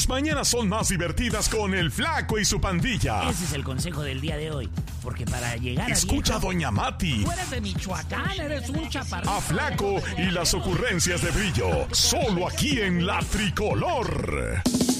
Tus mañanas son más divertidas con el Flaco y su pandilla. Ese es el consejo del día de hoy. Porque para llegar a Escucha a Doña Mati. Tú eres de Michoacán, eres un chaparrito. A Flaco y las ocurrencias de Brillo. Solo aquí en La Tricolor.